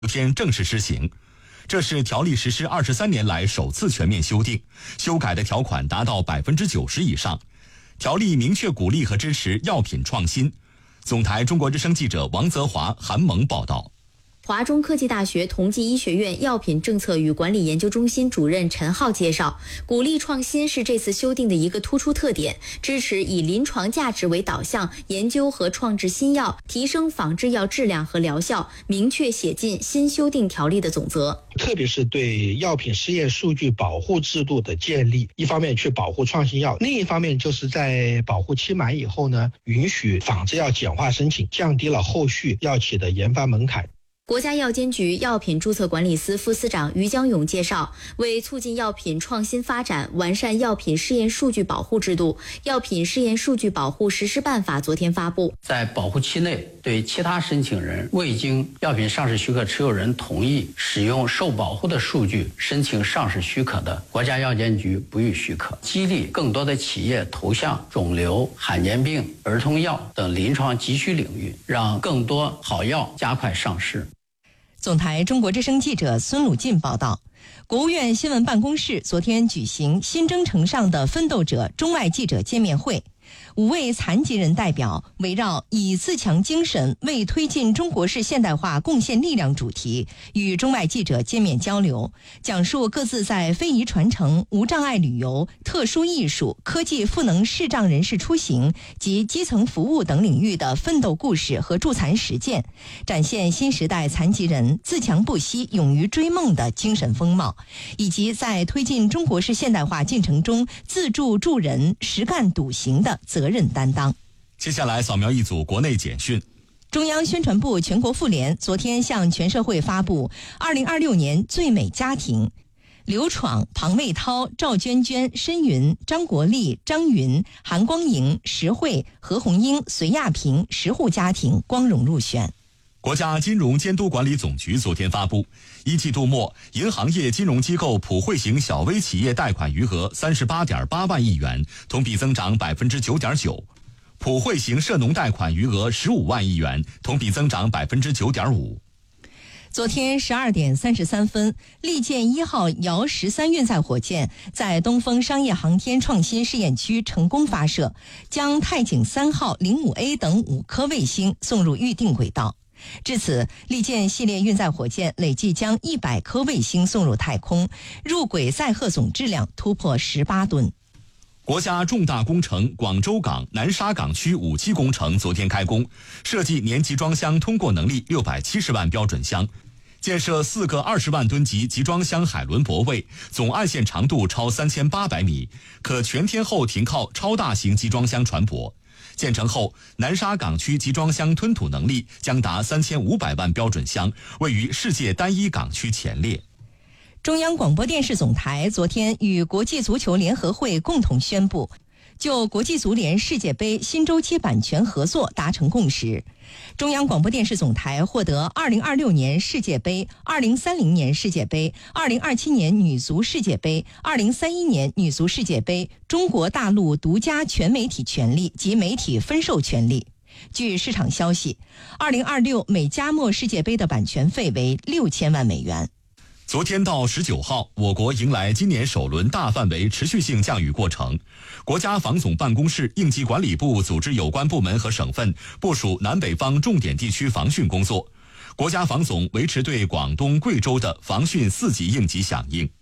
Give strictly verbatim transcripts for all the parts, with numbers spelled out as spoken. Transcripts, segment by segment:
天正式施行。这是条例实施二十三年来首次全面修订，修改的条款达到百分之九十以上。条例明确鼓励和支持药品创新。总台中国之声记者王泽华、韩萌报道。 华中科技大学同济医学院药品政策与管理研究中心主任陈浩介绍，鼓励创新是这次修订的一个突出特点，支持以临床价值为导向，研究和创制新药，提升仿制药质量和疗效，明确写进新修订条例的总则。 特别是对药品试验数据保护制度的建立，一方面去保护创新药，另一方面就是在保护期满以后呢，允许仿制药简化申请，降低了后续药企的研发门槛。 国家药监局药品注册管理司副司长于江勇介绍，为促进药品创新发展，完善药品试验数据保护制度，药品试验数据保护实施办法昨天发布。 在保护期内，对其他申请人未经药品上市许可持有人同意使用受保护的数据申请上市许可的，国家药监局不予许可，激励更多的企业投向肿瘤、罕见病、儿童药等临床急需领域，让更多好药加快上市。 总台中国之声记者孙鲁进报道，国务院新闻办公室昨天举行新征程上的奋斗者中外记者见面会，五位残疾人代表围绕以自强精神为推进中国式现代化贡献力量主题，与中外记者见面交流，讲述各自在非遗传承、无障碍旅游、特殊艺术、科技赋能视障人士出行及基层服务等领域的奋斗故事和助残实践，展现新时代残疾人自强不息、勇于追梦的精神风貌，以及在推进中国式现代化进程中自助助人、实干笃行的责任担当。 接下来扫描一组国内简讯。 中央宣传部全国妇联昨天向全社会发布二零二六年最美家庭，刘闯、庞卫涛、赵娟娟、申云、张国立、张云、韩光莹、石慧、何红英、隋亚平十户家庭光荣入选。 国家金融监督管理总局昨天发布，一季度末，银行业金融机构普惠型小微企业贷款余额三十八点八万亿元，同比增长百分之九点九；普惠型涉农贷款余额十五万亿元，同比增长百分之九点五。 昨天十二点三十三分，利剑一号遥十三运载火箭在东风商业航天创新试验区成功发射，将太井三号、零五 A 等五颗卫星送入预定轨道。至此，利剑系列运载火箭累计将一百颗卫星送入太空，入轨载荷总质量突破十八吨。 国家重大工程广州港南沙港区五期工程昨天开工，设计年集装箱通过能力六百七十万标准箱，建设四个二十万吨级集装箱海轮泊位，总岸线长度超三千八百米，可全天候停靠超大型集装箱船舶。建成后，南沙港区集装箱吞吐能力将达三千五百万标准箱，位于世界单一港区前列。 中央广播电视总台昨天与国际足球联合会共同宣布，就国际足联世界杯新周期版权合作达成共识。中央广播电视总台获得二零二六年世界杯、二零三零年世界杯、二零二七年女足世界杯、二零三一年女足世界杯中国大陆独家全媒体权利及媒体分授权利。据市场消息，二零二六美加墨世界杯的版权费为六千万美元。 昨天到十九号，我国迎来今年首轮大范围持续性降雨过程。国家防总办公室、应急管理部组织有关部门和省份部署南北方重点地区防汛工作。国家防总维持对广东、贵州的防汛四级应急响应。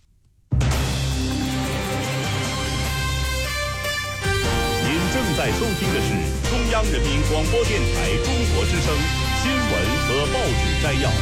您正在收听的是中央人民广播电台中国之声新闻和报纸摘要。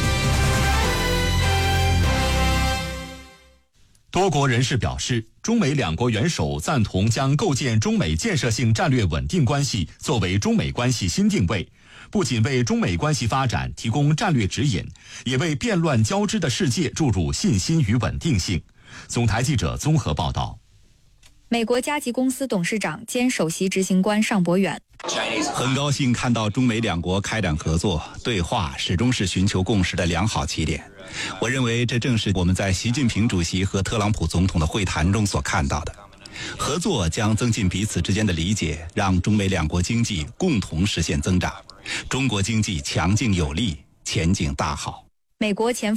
多国人士表示，中美两国元首赞同将构建中美建设性战略稳定关系作为中美关系新定位，不仅为中美关系发展提供战略指引，也为变乱交织的世界注入信心与稳定性。总台记者综合报道。 美国嘉吉公司董事长兼首席执行官尚博远： 很高兴看到中美两国开展合作对话，始终是寻求共识的良好起点。我认为这正是我们在习近平主席和特朗普总统的会谈中所看到的。合作将增进彼此之间的理解，让中美两国经济共同实现增长，中国经济强劲有力，前景大好。 美国前